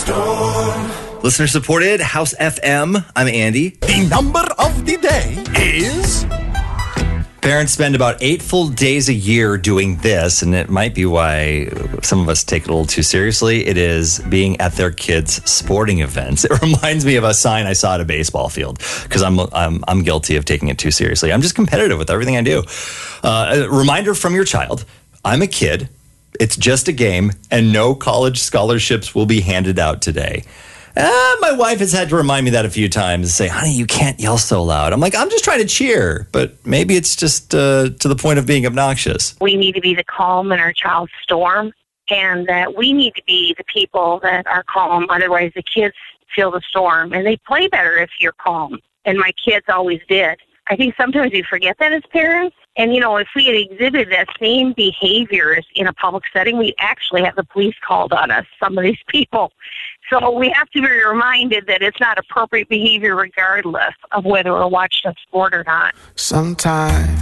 Listener supported House FM. I'm Andy. The number of the day is... Parents spend about 8 full days a year doing this, and it might be why some of us take it a little too seriously. It is being at their kids' sporting events. It reminds me of a sign I saw at a baseball field because I'm guilty of taking it too seriously. I'm just competitive with everything I do. A reminder from your child: I'm a kid. It's just a game, and no college scholarships will be handed out today. My wife has had to remind me that a few times and say, honey, you can't yell so loud. I'm like, I'm just trying to cheer, but maybe it's just to the point of being obnoxious. We need to be the calm in our child's storm, and that we need to be the people that are calm. Otherwise, the kids feel the storm, and they play better if you're calm. And my kids always did. I think sometimes we forget that as parents. And, if we had exhibited that same behavior in a public setting, we'd actually have the police called on us, some of these people. So we have to be reminded that it's not appropriate behavior regardless of whether we're watching a sport or not. Sometimes